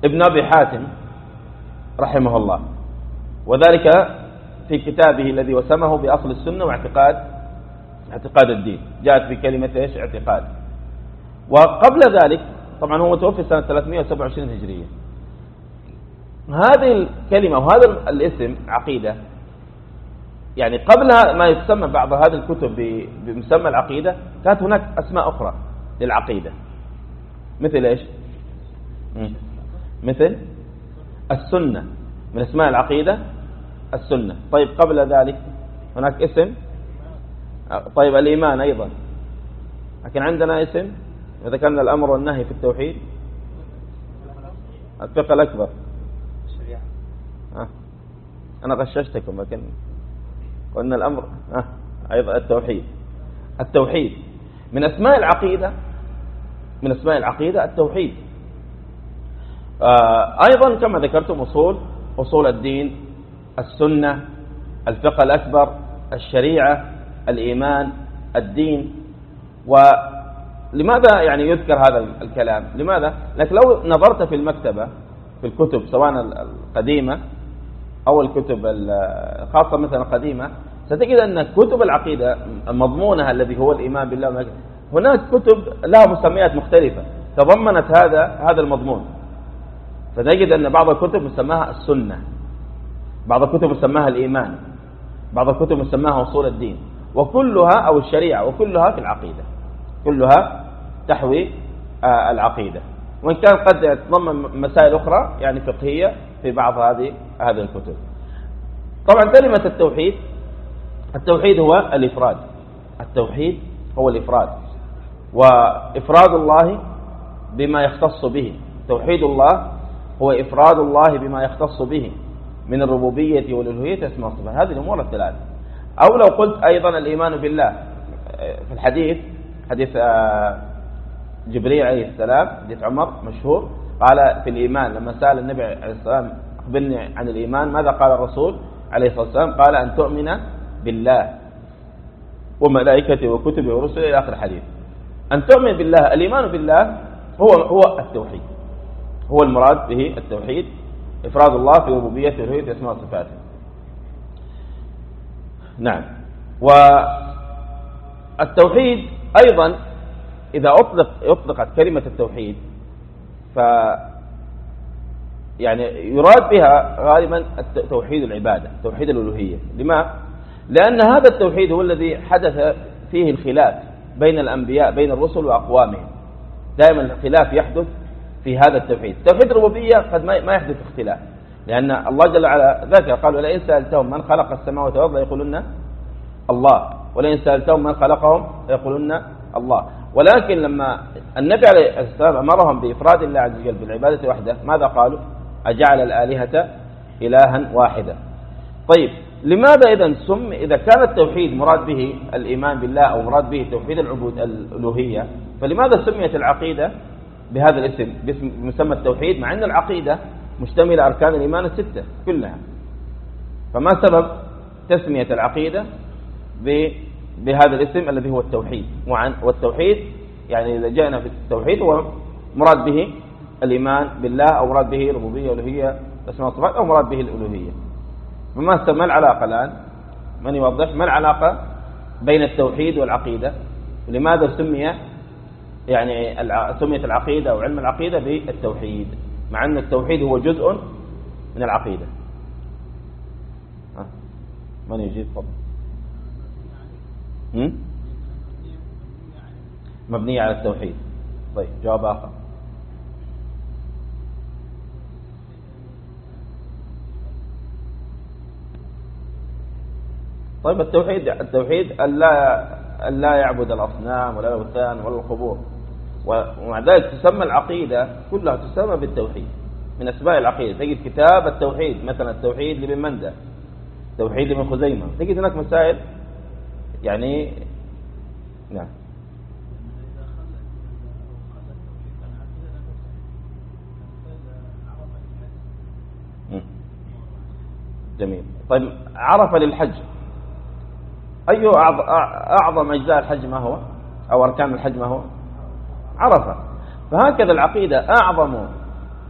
ابن أبي حاتم رحمه الله، وذلك في كتابه الذي وسمه بأصل السنة واعتقاد الدين، جاءت بكلمة إيش؟ اعتقاد. وقبل ذلك طبعا هو توفي سنة 327 هجرية. هذه الكلمة وهذا الاسم عقيدة، يعني قبل ما يسمى بعض هذه الكتب بمسمى العقيدة كانت هناك أسماء أخرى للعقيدة، مثل إيش؟ مثل السنة، من اسماء العقيدة السنة. طيب قبل ذلك هناك اسم، طيب الإيمان أيضا، لكن عندنا اسم إذا كان الأمر والنهي في التوحيد، الفقه الأكبر. أنا غششتكم، لكن قلنا الأمر أيضا التوحيد من أسماء العقيدة التوحيد. أيضا كما ذكرتم أصول الدين، السنة، الفقه الأكبر، الشريعة، الإيمان، الدين. ولماذا يعني يذكر هذا الكلام؟ لماذا؟ لكن لو نظرت في المكتبة في الكتب سواء القديمة أو الكتب الخاصة مثلا القديمة، ستجد أن كتب العقيدة مضمونها الذي هو الإيمان بالله، هناك كتب لها مسميات مختلفة تضمنت هذا المضمون. فتجد أن بعض الكتب مسماها السنة، بعض الكتب مسماها الإيمان، بعض الكتب مسماها أصول الدين، وكلها أو الشريعة، وكلها في العقيدة، كلها تحوي العقيدة، وإن كان قد تضمن مسائل أخرى يعني فقهية في بعض هذه الكتب. طبعا كلمة التوحيد هو الإفراد، التوحيد هو الإفراد، وإفراد الله بما يختص به. توحيد الله هو إفراد الله بما يختص به من الربوبية والألوهية اسماء والصفات، هذه الأمور الثلاث. أو لو قلت أيضا الإيمان بالله، في حديث جبريل عليه السلام، حديث عمر مشهور، قال في الإيمان لما سأل النبي عليه السلام أخبرني عن الإيمان، ماذا قال الرسول عليه الصلاة والسلام؟ قال أن تؤمن بالله وملائكته وكتبه ورسله إلى آخر الحديث. أن تؤمن بالله، الإيمان بالله هو التوحيد، هو المراد به التوحيد، إفراد الله في ربوبيته والألوهية اسماء وصفاته. نعم. والتوحيد أيضا إذا أطلقت كلمة التوحيد يعني يراد بها غالبا توحيد العبادة، توحيد الألوهية. لما؟ لأن هذا التوحيد هو الذي حدث فيه الخلاف بين الأنبياء، بين الرسل وأقوامهم. دائما الخلاف يحدث في هذا التوحيد. توحيد الربوبية قد ما يحدث اختلاف، لأن الله جل وعلا ذكر قالوا لئن سألتهم من خلق السماوات والأرض يقولون الله، ولئن سألتهم من خلقهم يقولون الله. ولكن لما النبي عليه السلام أمرهم بإفراد الله عز وجل بالعبادة وحده، ماذا قالوا؟ أجعل الآلهة إلها واحدا. طيب لماذا إذا كان التوحيد مراد به الإيمان بالله أو مراد به توحيد الألوهية، فلماذا سميت العقيدة بهذا الاسم، بمسمى التوحيد، مع أن العقيدة مشتملة أركان الإيمان الستة كلها؟ فما سبب تسمية العقيدة بهذا الاسم الذي هو التوحيد؟ والتوحيد يعني إذا جاءنا في التوحيد هو مراد به الإيمان بالله، أو مراد به ربوبية والألوهية اسماء والصفات، أو مراد به الألوهية. ما العلاقة الآن؟ من يوضح ما العلاقة بين التوحيد والعقيدة؟ ولماذا سميت العقيدة أو علم العقيدة بالتوحيد، مع أن التوحيد هو جزء من العقيدة؟ من يجيب؟ فضل. مبنية على التوحيد. طيب جواب آخر. طيب التوحيد ألا يعبد الأصنام ولا الأوثان ولا القبور، ومع ذلك تسمى العقيدة كلها تسمى بالتوحيد، من أسماء العقيدة. تجد كتاب التوحيد، مثلا التوحيد لابن مندة، التوحيد لابن خزيمة، تجد هناك مسائل يعني. نعم. جميل. طيب عرف للحج، أي أعظم أجزاء الحج ما هو، أو أركان الحج ما هو؟ عرفة. فهكذا العقيدة أعظم